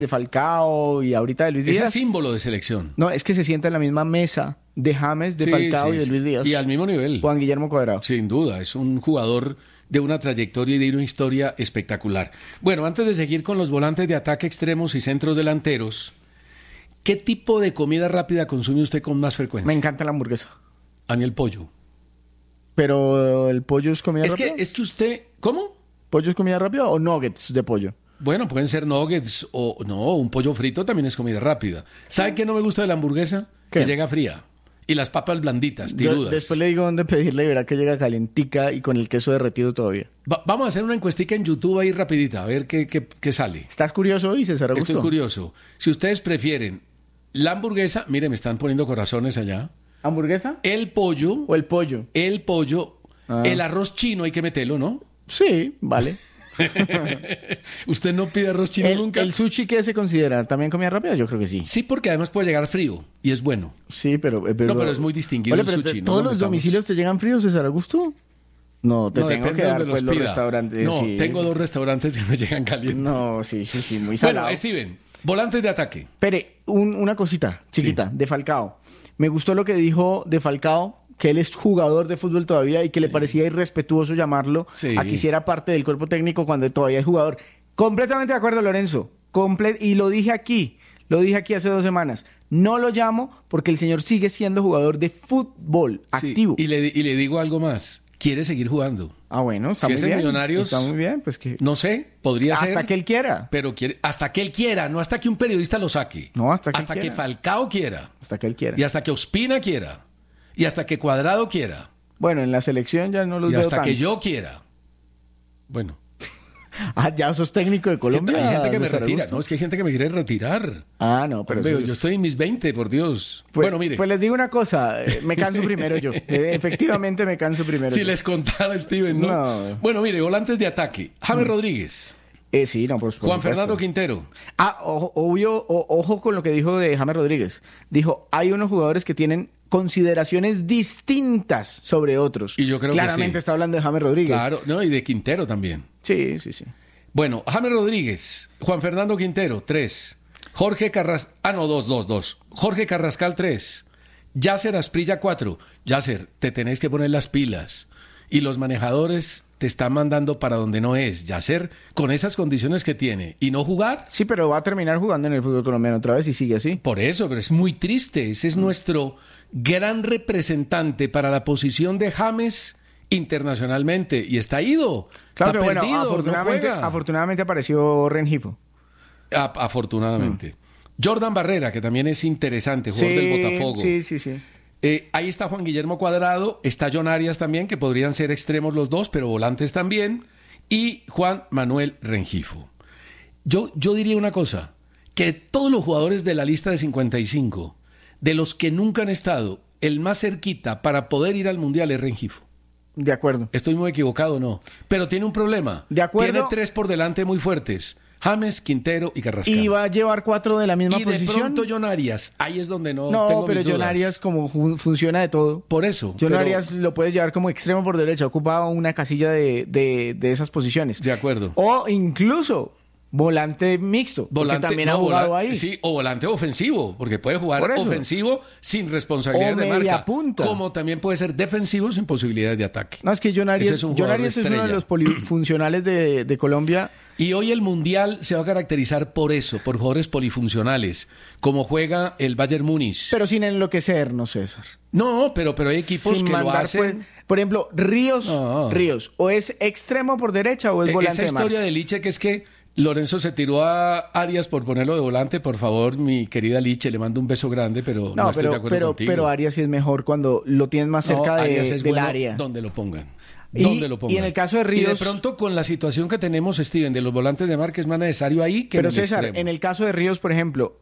de Falcao y ahorita de Luis Ese Díaz. es símbolo de selección. No, es que se sienta en la misma mesa de James, de Sí, Falcao sí, y de sí. Luis Díaz. Y al mismo nivel. Juan Guillermo Cuadrado. Sin duda, es un jugador de una trayectoria y de una historia espectacular. Bueno, antes de seguir con los volantes de ataque extremos y centros delanteros, ¿qué tipo de comida rápida consume usted con más frecuencia? Me encanta la hamburguesa. A mí el pollo. Pero el pollo es comida rápida. Es que usted... ¿Cómo? ¿Pollo es comida rápida o nuggets de pollo? Bueno, pueden ser nuggets o... No, un pollo frito también es comida rápida. ¿Sabe qué no me gusta de la hamburguesa? ¿Qué? Que llega fría. Y las papas blanditas, Yo tirudas. después le digo dónde pedirle y verá que llega calientica y con el queso derretido todavía. Vamos a hacer una encuestica en YouTube ahí rapidita, a ver qué sale. ¿Estás curioso hoy, César Augusto? Estoy curioso. Si ustedes prefieren la hamburguesa, mire, me están poniendo corazones allá. ¿Hamburguesa? El pollo, ¿O el pollo? el arroz chino hay que meterlo, ¿no? Sí, vale. ¿Usted no pide arroz chino nunca? ¿El sushi qué se considera? ¿También comida rápida? Yo creo que sí. Sí, porque además puede llegar frío y es bueno. Sí, pero... No, pero es muy distinguido Oye, el pero sushi. ¿todos no los domicilios te llegan fríos, César Augusto? No, te No, tengo depende que dar donde pues, los los pida. restaurantes. No, sí. tengo 2 restaurantes que me llegan calientes. No, sí, muy salado. Bueno, Steven, volantes de ataque. Espere, una cosita chiquita de Falcao. Me gustó lo que dijo de Falcao, que él es jugador de fútbol todavía y que le parecía irrespetuoso llamarlo Sí. a que hiciera parte del cuerpo técnico cuando todavía es jugador. Completamente de acuerdo, Lorenzo. Y lo dije aquí hace 2 semanas. No lo llamo porque el señor sigue siendo jugador de fútbol Sí, activo. y le digo algo más. Quiere seguir jugando. Ah, bueno, está Si muy es en bien. Millonarios, Está muy bien, pues que... No sé, podría ser. Hasta que él quiera. Pero hasta que él quiera, no hasta que un periodista lo saque. No, hasta que él que quiera. Falcao quiera. Hasta que él quiera. Y hasta que Ospina quiera. Y hasta que Cuadrado quiera. Bueno, en la selección ya no los Y veo hasta tanto. que yo quiera. Bueno. Ah, ya sos técnico de Colombia. Hay gente que me César retira. Augusto. No, es que hay gente que me quiere retirar. Ah, no, pero Hombre, eso yo es- estoy en mis 20, por Dios. Pues, bueno, mire. Pues les digo una cosa, me canso primero yo. Efectivamente me canso primero Si yo. les contara, Steven, ¿no? No. Bueno, mire, volantes de ataque. James Rodríguez. Sí, no, pues, por Juan supuesto. Fernando Quintero. Ah, ojo con lo que dijo de James Rodríguez. Dijo, hay unos jugadores que tienen consideraciones distintas sobre otros. Y yo creo que Claramente sí. está hablando de James Rodríguez. Claro, no, y de Quintero también. Sí. Bueno, James Rodríguez, Juan Fernando Quintero, 3. Jorge Carrascal, no, 2. Jorge Carrascal, 3. Yasser Asprilla, 4. Yasser, te tenés que poner las pilas. Y los manejadores te están mandando para donde no es. Yasser, con esas condiciones que tiene. Y no jugar, Sí, pero va a terminar jugando en el fútbol colombiano otra vez y sigue así. por eso, pero es muy triste. Ese es nuestro gran representante para la posición de James internacionalmente. Y está ido. Claro Está que bueno, perdido, afortunadamente, no juega. afortunadamente apareció Rengifo. Afortunadamente. Jordan Barrera, que también es interesante, jugador del Botafogo. Sí. Ahí está Juan Guillermo Cuadrado, está John Arias también, que podrían ser extremos los dos, pero volantes también, y Juan Manuel Rengifo. Yo diría una cosa, que todos los jugadores de la lista de 55, de los que nunca han estado, el más cerquita para poder ir al Mundial es Rengifo. De acuerdo. ¿Estoy muy equivocado o no? Pero tiene un problema. De acuerdo. Tiene 3 por delante muy fuertes. James, Quintero y Carrascal. Y va a llevar 4 de la misma Y de posición. pronto John Arias. Ahí es donde no No, tengo pero mis John dudas. Arias como funciona de todo. Por eso. John pero- Arias lo puedes llevar como extremo por derecha, ocupa una casilla de esas posiciones. De acuerdo. O incluso volante mixto, porque también ha jugado ahí. Sí, o volante ofensivo, porque puede jugar Por eso. ofensivo sin responsabilidad O de media marca. punta. Como también puede ser defensivo sin posibilidades de ataque. No, es que John Ese Arias, es un John jugador Arias es uno de estrella. los polifuncionales de Colombia. Y hoy el Mundial se va a caracterizar por eso, por jugadores polifuncionales, como juega el Bayern Múnich. Pero sin enloquecernos, César. No, pero hay equipos Sin que lo mandar, hacen. pues, por ejemplo, Ríos, No. Ríos, o es extremo por derecha o es volante Esa de marca. historia de Liche, que es que Lorenzo se tiró a Arias por ponerlo de volante, por favor, mi querida Liche, le mando un beso grande, pero no, No, estoy de acuerdo contigo. pero Arias sí es mejor cuando lo tienes más No, cerca Arias es del bueno área. donde lo pongan. Y- Donde lo pongan. y en el caso de Y de Ríos- pronto, con la situación que tenemos, Steven, de los volantes de marca, es más necesario ahí que Pero en el César, extremo. en el caso de Ríos, por ejemplo,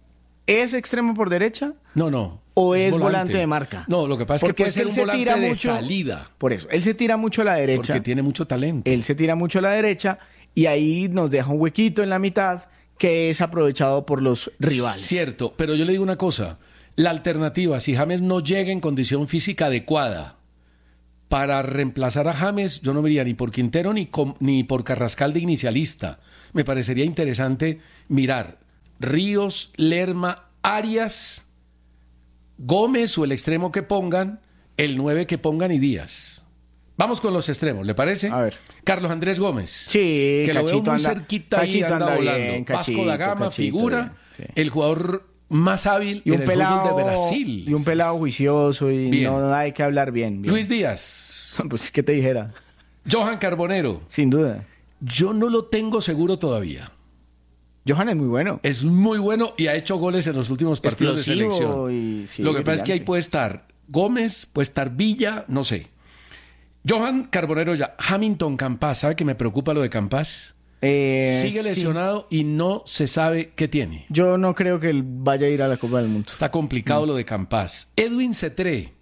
¿es extremo por derecha No. o es volante de marca? No, lo que pasa es que Porque puede ser él un se volante tira de mucho- salida, Por eso, él se tira mucho a la derecha. porque tiene mucho talento. Él se tira mucho a la derecha y ahí nos deja un huequito en la mitad que es aprovechado por los rivales. Cierto, pero yo le digo una cosa. La alternativa, si James no llega en condición física adecuada para reemplazar a James, yo no me iría ni por Quintero ni por Carrascal de inicialista. Me parecería interesante mirar Ríos, Lerma, Arias, Gómez o el extremo que pongan, el 9 que pongan y Díaz. Vamos con los extremos, ¿le parece? A ver. Carlos Andrés Gómez. Sí, que lo veo Cachito muy anda- cerquita y Cachito anda anda volando. bien, Vasco Cachito, da Gama, Cachito, figura, bien, sí. el jugador más hábil Y en un el fútbol pelado de Brasil. Y un pelado juicioso y Bien. no hay que hablar bien. Luis Díaz. Pues, ¿qué te dijera? Johan Carbonero. Sin duda. Yo no lo tengo seguro todavía. Johan es muy bueno. Es muy bueno y ha hecho goles en los últimos partidos de Explosivo selección. y- sí, Lo que pasa es que ahí brillante. puede estar Gómez, puede estar Villa, no sé. Johan Carbonero ya. Hamilton Campas, ¿sabe que me preocupa lo de Campas? Sigue Sí. lesionado y no se sabe qué tiene. Yo no creo que él vaya a ir a la Copa del Mundo. Está complicado lo de Campas. Edwin Cetré.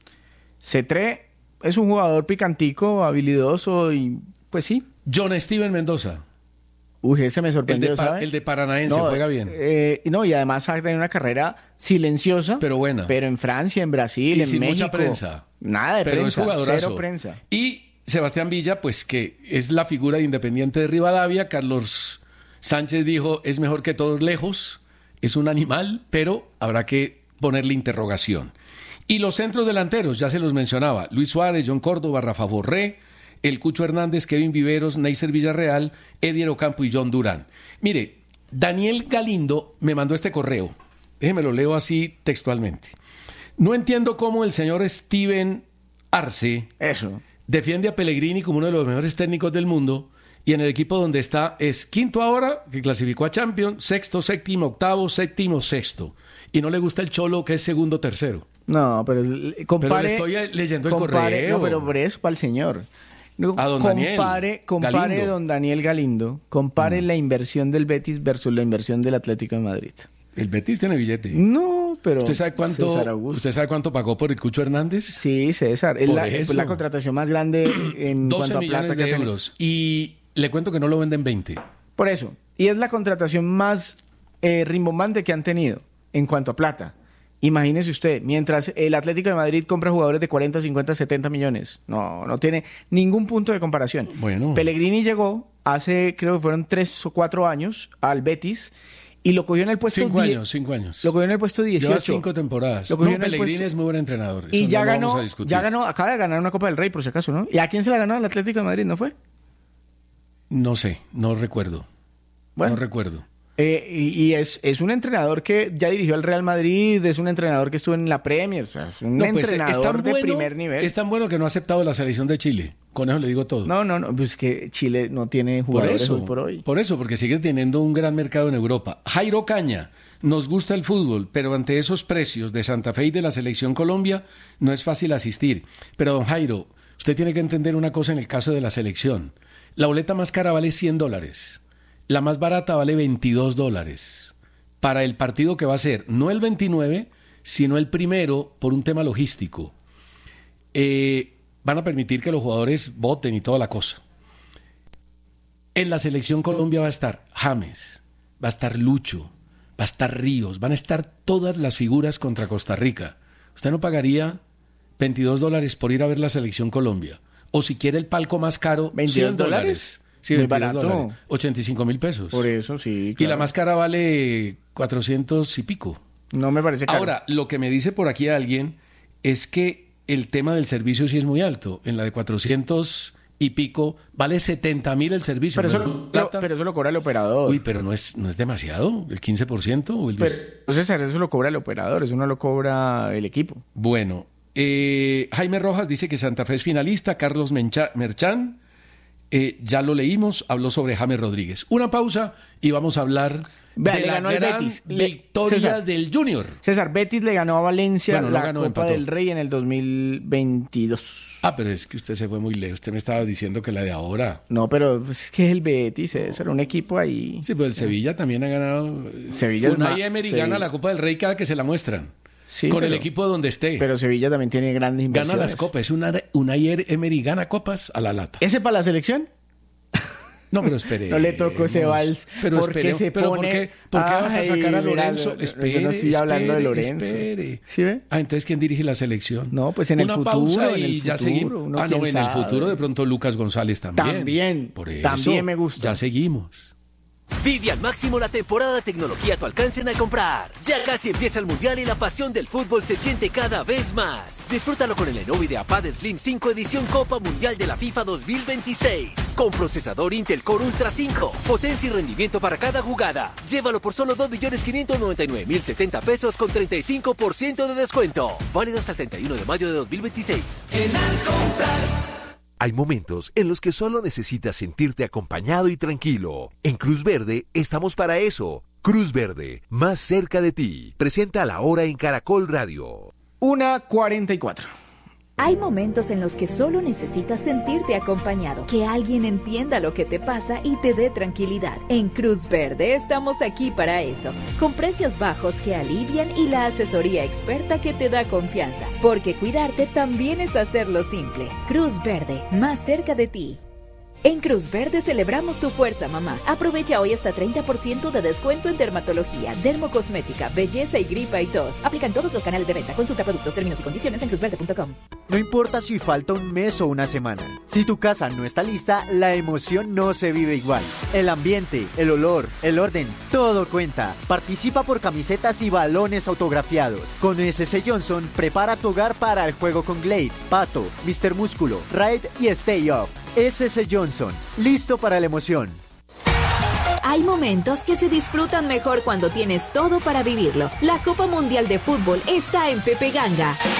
Cetré es un jugador picantico, habilidoso y pues sí. John Steven Mendoza. Uy, ese me El sorprendió, de, ¿sabe? el de Paranaense, No, juega bien. No, y además ha tenido una carrera silenciosa. Pero buena. Pero en Francia, en Brasil, Y en sin México. mucha prensa. Nada de Pero prensa, es jugadorazo. cero prensa. Y Sebastián Villa, pues que es la figura de Independiente de Rivadavia. Carlos Sánchez dijo, es mejor que todos lejos. Es un animal, pero habrá que ponerle interrogación. Y los centros delanteros, ya se los mencionaba. Luis Suárez, John Córdoba, Rafa Borré, el Cucho Hernández, Kevin Viveros, Neisser Villarreal, Edier Ocampo y John Durán. Mire, Daniel Galindo me mandó este correo. Déjeme lo leo así textualmente. No entiendo cómo el señor Steven Arce Eso. defiende a Pellegrini como uno de los mejores técnicos del mundo y en el equipo donde está es quinto ahora, que clasificó a Champions, sexto, séptimo, octavo, séptimo, sexto. Y no le gusta el Cholo, que es segundo, tercero. No, pero compare. Pero le estoy leyendo el compare- correo. No, pero por eso, para el señor. No, A don Daniel compare Galindo. don Daniel Galindo, compare la inversión del Betis versus la inversión del Atlético de Madrid. El Betis tiene billete. No, pero ¿Usted sabe César Augusto. ¿Usted sabe cuánto pagó por el Cucho Hernández? Sí, César. Es Por la, eso. la contratación más grande en 12 cuanto a plata millones que ha de tenido. euros. Y le cuento que no lo venden 20. Por eso. Y es la contratación más rimbombante que han tenido en cuanto a plata. Imagínese usted, mientras el Atlético de Madrid compra jugadores de 40, 50, 70 millones. No tiene ningún punto de comparación. Bueno. Pellegrini llegó hace, creo que fueron 3 o 4 años al Betis y lo cogió en el puesto 5 die- años, 5 años. Lo cogió en el puesto 18. Lleva 5 temporadas. Lo No, cogió en el Pellegrini puesto- es muy buen entrenador. Y Eso ya no lo vamos ganó, a discutir. acaba de ganar una Copa del Rey, por si acaso, ¿no? ¿Y a quién se la ganó? Al Atlético de Madrid, ¿no fue? No sé, no recuerdo. Bueno. No recuerdo. Y es un entrenador que ya dirigió al Real Madrid, es un entrenador que estuvo en la Premier, o sea, es un No, pues, entrenador de primer nivel. Es tan bueno que no ha aceptado la selección de Chile. Con eso le digo todo. No, pues que Chile no tiene por jugadores eso, hoy por hoy. por eso, porque sigue teniendo un gran mercado en Europa. Jairo Caña, nos gusta el fútbol, pero ante esos precios de Santa Fe y de la selección Colombia, no es fácil asistir. Pero don Jairo, usted tiene que entender una cosa en el caso de la selección. La boleta más cara vale $100. La más barata vale $22. Para el partido que va a ser, no el 29, sino el primero, por un tema logístico. Van a permitir que los jugadores voten y toda la cosa. En la selección Colombia va a estar James, va a estar Lucho, va a estar Ríos, van a estar todas las figuras contra Costa Rica. Usted no pagaría $22 por ir a ver la selección Colombia. O si quiere el palco más caro, ¿$22? $100. Sí, Muy $22. barato. 85.000 pesos. Por eso, sí, Y claro. la más cara vale 400 y pico. No me parece caro. Ahora, lo que me dice por aquí alguien es que el tema del servicio sí es muy alto. En la de 400 y pico vale 70.000 el servicio. pero, ¿No eso, es plata? pero eso lo cobra el operador. Uy, pero no es demasiado, el 15% o el 10%. Pero, César, eso lo cobra el operador, eso no lo cobra el equipo. Bueno, Jaime Rojas dice que Santa Fe es finalista, Carlos Merchán, ya lo leímos, habló sobre James Rodríguez. Una pausa y vamos a hablar Vea, de le la ganó al gran Betis. victoria César. del Junior. César, Betis le ganó a Valencia Bueno, no la ganó, Copa empató. del Rey en el 2022. Ah, pero es que usted se fue muy lejos. Usted me estaba diciendo que la de ahora. No, pero pues, es que es el Betis, César, un equipo ahí. Sí, pues el Sevilla también ha ganado. Sevilla es Unai ma- Emery Sevilla. gana la Copa del Rey cada que se la muestran. Sí, con el pero- equipo donde esté. Pero Sevilla también tiene grandes Gana inversiones. las copas. Es Unai Emery gana copas a la lata. ¿Ese para la selección? No, pero espere. No le tocó ese vals. Pero porque espere, se pero pone... ¿por qué vas a Ay, sacar a mira, Lorenzo? yo no estoy hablando de Lorenzo. Espere. ¿Sí ve? Ah, entonces ¿quién dirige la selección? No, pues en el Una futuro, pausa en y el ya futuro, seguimos. uno Ah, no, quién en el sabe. futuro de pronto Lucas González también. También, Por eso, también me gusta. Ya seguimos. Vive al máximo la temporada de tecnología a tu alcance al comprar. Ya casi empieza el Mundial y la pasión del fútbol se siente cada vez más. Disfrútalo con el Lenovo IdeaPad Slim 5 edición Copa Mundial de la FIFA 2026. Con procesador Intel Core Ultra 5. Potencia y rendimiento para cada jugada. Llévalo por solo 2.599.070 pesos con 35% de descuento. Válido hasta el 31 de mayo de 2026. En Alcomprar. Hay momentos en los que solo necesitas sentirte acompañado y tranquilo. En Cruz Verde estamos para eso. Cruz Verde, más cerca de ti. Presenta La Hora en Caracol Radio. 1:44. Hay momentos en los que solo necesitas sentirte acompañado, que alguien entienda lo que te pasa y te dé tranquilidad. En Cruz Verde estamos aquí para eso, con precios bajos que alivian y la asesoría experta que te da confianza, porque cuidarte también es hacerlo simple. Cruz Verde, más cerca de ti. En Cruz Verde celebramos tu fuerza, mamá. Aprovecha hoy hasta 30% de descuento en dermatología, dermocosmética, belleza y gripa y tos. Aplican todos los canales de venta. Consulta productos, términos y condiciones en cruzverde.com. No importa si falta un mes o una semana. Si tu casa no está lista, la emoción no se vive igual. El ambiente, el olor, el orden, todo cuenta. Participa por camisetas y balones autografiados. Con SS Johnson, prepara tu hogar para el juego con Glade, Pato, Mr. Músculo, Raid y Stay Off. SS Johnson, listo para la emoción. Hay momentos que se disfrutan mejor cuando tienes todo para vivirlo. La Copa Mundial de Fútbol está en Pepe Ganga.